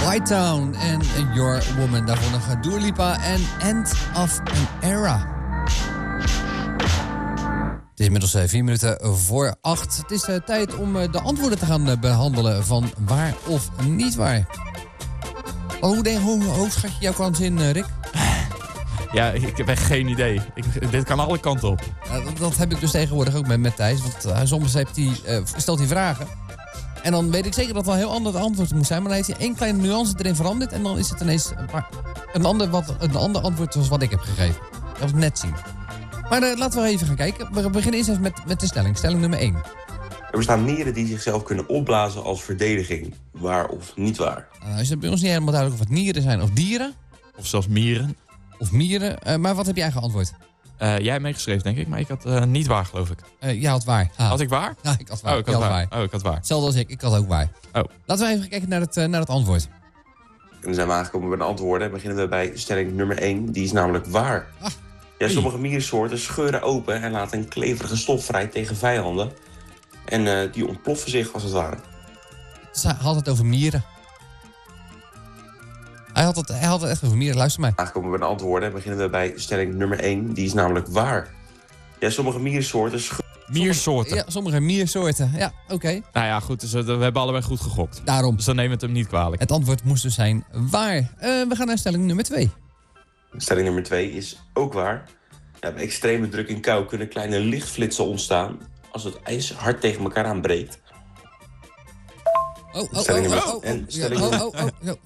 Hightown en Your Woman. Daarvoor nog Dua Lipa en End of an Era. Het is inmiddels 4 minuten voor 8. Het is tijd om de antwoorden te gaan behandelen van waar of niet waar. Hoe hoog schat je jouw kans in, Rick? Ja, ik heb echt geen idee. Dit kan alle kanten op. Dat heb ik dus tegenwoordig ook met Thijs. Want soms stelt hij vragen. En dan weet ik zeker dat het wel een heel ander antwoord moet zijn. Maar dan heeft hij één kleine nuance erin veranderd. En dan is het ineens een ander antwoord zoals wat ik heb gegeven. Dat is net zien. Maar laten we even gaan kijken. We beginnen eerst even met de stelling. Stelling nummer 1. Er bestaan mieren die zichzelf kunnen opblazen als verdediging. Waar of niet waar? Is het bij ons niet helemaal duidelijk of het nieren zijn of dieren? Of zelfs mieren. Of mieren. Maar wat heb jij geantwoord? Jij hebt meegeschreven, denk ik. Maar ik had niet waar, geloof ik. Jij had waar. Had ik waar? Ja, ik had waar. Oh, ik had waar. Hetzelfde als ik. Ik had ook waar. Oh. Laten we even kijken naar het antwoord. En dan zijn we aangekomen bij de antwoorden. Beginnen we bij stelling nummer 1. Die is namelijk waar. Ja, sommige miersoorten scheuren open en laten een kleverige stof vrij tegen vijanden. En die ontploffen zich, als het ware. Dus hij had het over mieren. Hij had het echt over mieren. Luister mij. Aangekomen bij de antwoorden. Beginnen we bij stelling nummer 1. Die is namelijk waar. Ja, sommige miersoorten Miersoorten. Ja, sommige miersoorten. Ja, oké. Nou ja, goed. Dus we hebben allebei goed gegokt. Daarom. Dus dan nemen we het hem niet kwalijk. Het antwoord moest dus zijn waar. We gaan naar stelling nummer 2. Stelling nummer 2 is ook waar. Ja, bij extreme druk en kou kunnen kleine lichtflitsen ontstaan als het ijs hard tegen elkaar aanbreekt.